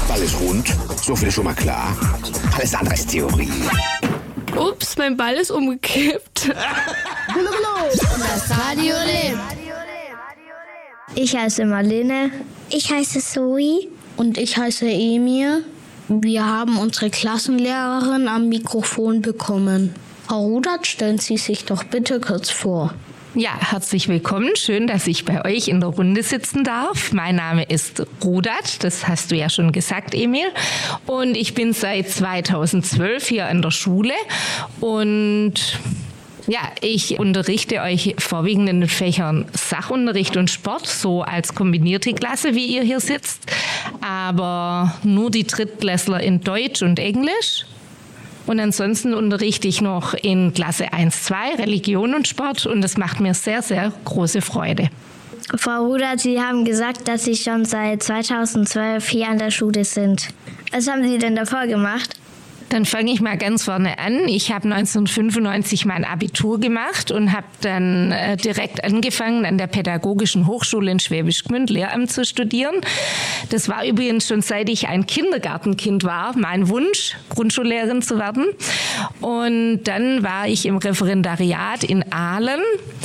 Ball ist rund, so viel ist schon mal klar. Alles andere ist Theorie. Ups, mein Ball ist umgekippt. Das Radio lebt. Ich heiße Marlene. Ich heiße Zoe. Und ich heiße Emil. Wir haben unsere Klassenlehrerin am Mikrofon bekommen. Frau Rudert, stellen Sie sich doch bitte kurz vor. Ja, herzlich willkommen. Schön, dass ich bei euch in der Runde sitzen darf. Mein Name ist Rudert, das hast du ja schon gesagt, Emil. Und ich bin seit 2012 hier an der Schule. Und ja, ich unterrichte euch vorwiegend in den Fächern Sachunterricht und Sport, so als kombinierte Klasse, wie ihr hier sitzt. Aber nur die Drittklässler in Deutsch und Englisch. Und ansonsten unterrichte ich noch in Klasse 1, 2 Religion und Sport und das macht mir sehr, sehr große Freude. Frau Rudert, Sie haben gesagt, dass Sie schon seit 2012 hier an der Schule sind. Was haben Sie denn davor gemacht? Dann fange ich mal ganz vorne an. Ich habe 1995 mein Abitur gemacht und habe dann direkt angefangen, an der Pädagogischen Hochschule in Schwäbisch Gmünd Lehramt zu studieren. Das war übrigens schon seit ich ein Kindergartenkind war, mein Wunsch, Grundschullehrerin zu werden. Und dann war ich im Referendariat in Aalen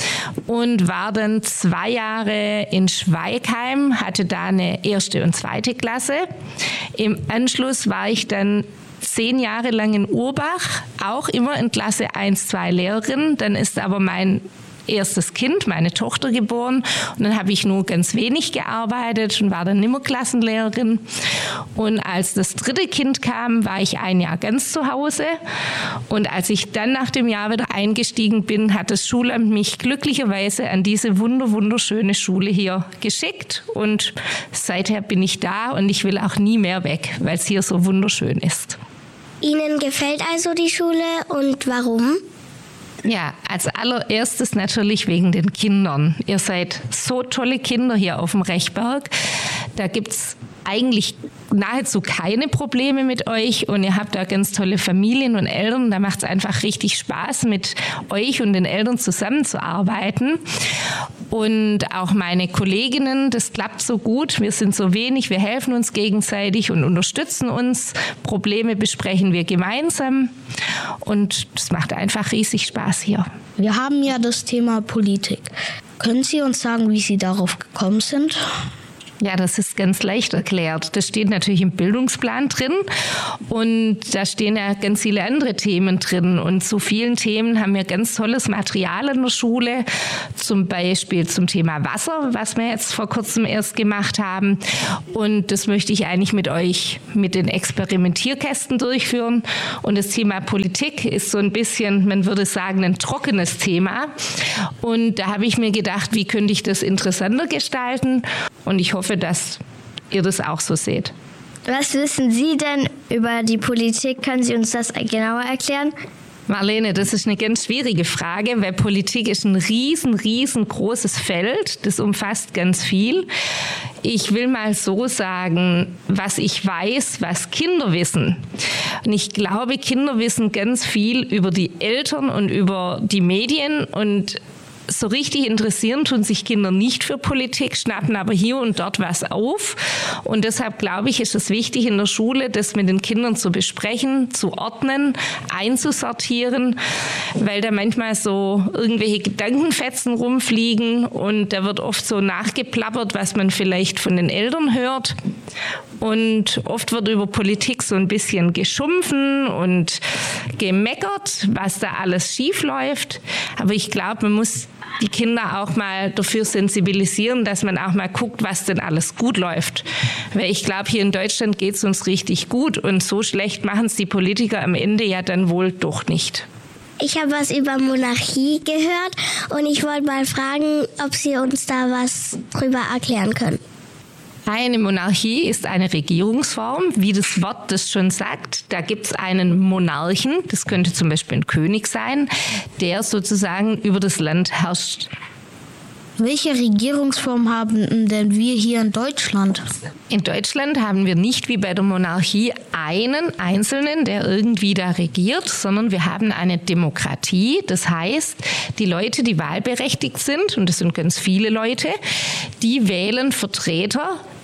und war dann 2 Jahre in Schweigheim, hatte da eine 1. und 2. Klasse. Im Anschluss war ich dann 10 Jahre lang in Urbach, auch immer in Klasse 1, 2 Lehrerin. Dann ist aber mein erstes Kind, meine Tochter, geboren. Und dann habe ich nur ganz wenig gearbeitet und war dann nimmer Klassenlehrerin. Und als das 3. Kind kam, war ich 1 Jahr ganz zu Hause. Und als ich dann nach dem Jahr wieder eingestiegen bin, hat das Schulamt mich glücklicherweise an diese wunderschöne Schule hier geschickt. Und seither bin ich da und ich will auch nie mehr weg, weil es hier so wunderschön ist. Ihnen gefällt also die Schule und warum? Ja, als allererstes natürlich wegen den Kindern. Ihr seid so tolle Kinder hier auf dem Rechberg. Da gibt's eigentlich nahezu keine Probleme mit euch und ihr habt da ganz tolle Familien und Eltern. Da macht es einfach richtig Spaß, mit euch und den Eltern zusammenzuarbeiten. Und auch meine Kolleginnen, das klappt so gut. Wir sind so wenig, wir helfen uns gegenseitig und unterstützen uns. Probleme besprechen wir gemeinsam und das macht einfach riesig Spaß hier. Wir haben ja das Thema Politik. Können Sie uns sagen, wie Sie darauf gekommen sind? Ja, das ist ganz leicht erklärt. Das steht natürlich im Bildungsplan drin und da stehen ja ganz viele andere Themen drin. Und zu vielen Themen haben wir ganz tolles Material in der Schule, zum Beispiel zum Thema Wasser, was wir jetzt vor kurzem erst gemacht haben. Und das möchte ich eigentlich mit euch mit den Experimentierkästen durchführen. Und das Thema Politik ist so ein bisschen, man würde sagen, ein trockenes Thema. Und da habe ich mir gedacht, wie könnte ich das interessanter gestalten? Und ich hoffe, dass ihr das auch so seht. Was wissen Sie denn über die Politik? Können Sie uns das genauer erklären? Marlene, das ist eine ganz schwierige Frage, weil Politik ist ein riesengroßes Feld. Das umfasst ganz viel. Ich will mal so sagen, was ich weiß, was Kinder wissen. Und ich glaube, Kinder wissen ganz viel über die Eltern und über die Medien und so richtig interessieren tun sich Kinder nicht für Politik, schnappen aber hier und dort was auf. Und deshalb glaube ich, ist es wichtig in der Schule, das mit den Kindern zu besprechen, zu ordnen, einzusortieren, weil da manchmal so irgendwelche Gedankenfetzen rumfliegen und da wird oft so nachgeplappert, was man vielleicht von den Eltern hört. Und oft wird über Politik so ein bisschen geschumpfen und gemeckert, was da alles schief läuft. Aber ich glaube, man muss die Kinder auch mal dafür sensibilisieren, dass man auch mal guckt, was denn alles gut läuft. Weil ich glaube, hier in Deutschland geht es uns richtig gut und so schlecht machen es die Politiker am Ende ja dann wohl doch nicht. Ich habe was über Monarchie gehört und ich wollte mal fragen, ob Sie uns da was drüber erklären können. Eine Monarchie ist eine Regierungsform, wie das Wort das schon sagt. Da gibt es einen Monarchen, das könnte zum Beispiel ein König sein, der sozusagen über das Land herrscht. Welche Regierungsform haben denn wir hier in Deutschland? In Deutschland haben wir nicht wie bei der Monarchie einen Einzelnen, der irgendwie da regiert, sondern wir haben eine Demokratie. Das heißt, die Leute, die wahlberechtigt sind, und das sind ganz viele Leute, die wählen Vertreter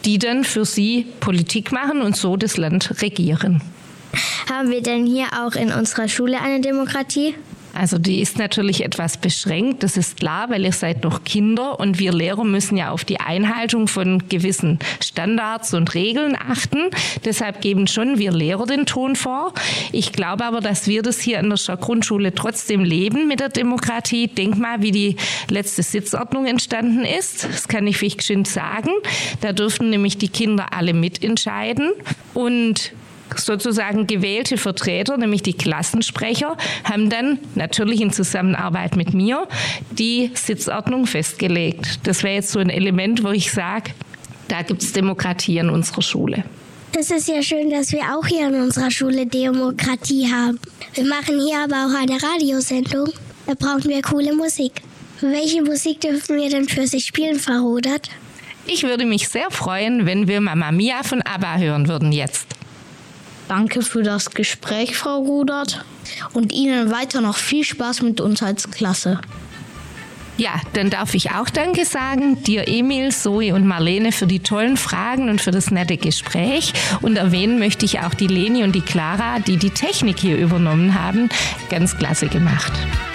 die dann für sie Politik machen und so das Land regieren. Haben wir denn hier auch in unserer Schule eine Demokratie? Also die ist natürlich etwas beschränkt, das ist klar, weil ihr seid noch Kinder und wir Lehrer müssen ja auf die Einhaltung von gewissen Standards und Regeln achten. Deshalb geben schon wir Lehrer den Ton vor. Ich glaube aber, dass wir das hier an der Grundschule trotzdem leben mit der Demokratie. Denk mal, wie die letzte Sitzordnung entstanden ist. Das kann ich vielleicht geschwind sagen. Da dürften nämlich die Kinder alle mitentscheiden und sozusagen gewählte Vertreter, nämlich die Klassensprecher, haben dann natürlich in Zusammenarbeit mit mir die Sitzordnung festgelegt. Das wäre jetzt so ein Element, wo ich sage, da gibt es Demokratie in unserer Schule. Das ist ja schön, dass wir auch hier in unserer Schule Demokratie haben. Wir machen hier aber auch eine Radiosendung. Da brauchen wir coole Musik. Welche Musik dürfen wir denn für sich spielen, Frau Rudert? Ich würde mich sehr freuen, wenn wir Mamma Mia von ABBA hören würden jetzt. Danke für das Gespräch, Frau Rudert. Und Ihnen weiter noch viel Spaß mit uns als Klasse. Ja, dann darf ich auch Danke sagen, dir Emil, Zoe und Marlene für die tollen Fragen und für das nette Gespräch. Und erwähnen möchte ich auch die Leni und die Clara, die die Technik hier übernommen haben. Ganz klasse gemacht.